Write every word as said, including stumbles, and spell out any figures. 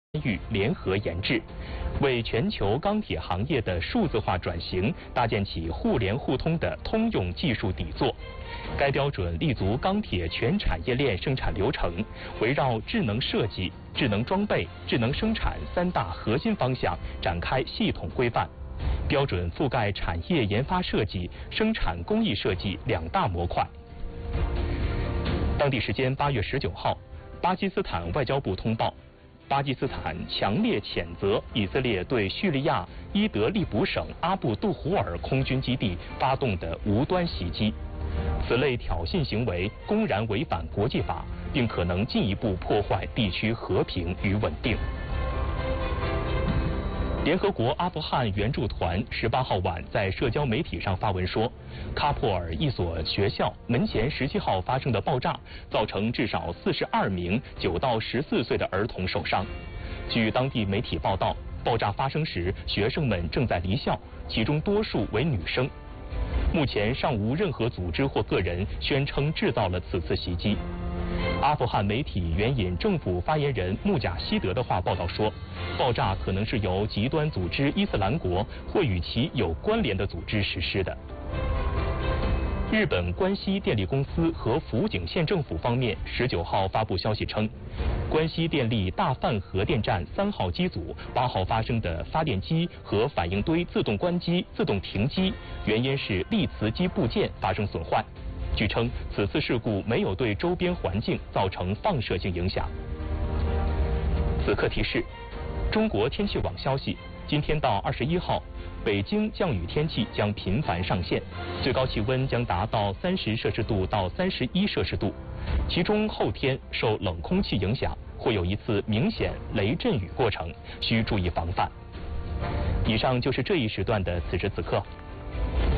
与联合研制，为全球钢铁行业的数字化转型搭建起互联互通的通用技术底座。该标准立足钢铁全产业链生产流程，围绕智能设计、智能装备、智能生产三大核心方向展开系统规范。标准覆盖产业研发设计、生产工艺设计两大模块。当地时间八月十九号，巴基斯坦外交部通报。 巴基斯坦强烈谴责以色列对叙利亚伊德利卜省阿布杜胡尔空军基地发动的无端袭击，此类挑衅行为公然违反国际法，并可能进一步破坏地区和平与稳定。 联合国阿富汗援助团十八号晚在社交媒体上发文说，喀布尔一所学校门前十七号发生的爆炸，造成至少四十二名九到十四岁的儿童受伤。据当地媒体报道，爆炸发生时，学生们正在离校，其中多数为女生。目前尚无任何组织或个人宣称制造了此次袭击。 阿富汗媒体援引政府发言人穆贾希德的话报道说，爆炸可能是由极端组织伊斯兰国或与其有关联的组织实施的。日本关西电力公司和福井县政府方面十九号发布消息称，关西电力大范核电站三号机组八号发生的发电机和反应堆自动关机、自动停机，原因是力磁机部件发生损坏。 据称，此次事故没有对周边环境造成放射性影响。此刻提示：中国天气网消息，今天到二十一号，北京降雨天气将频繁上现，最高气温将达到三十摄氏度到三十一摄氏度。其中后天受冷空气影响，会有一次明显雷阵雨过程，需注意防范。以上就是这一时段的此时此刻。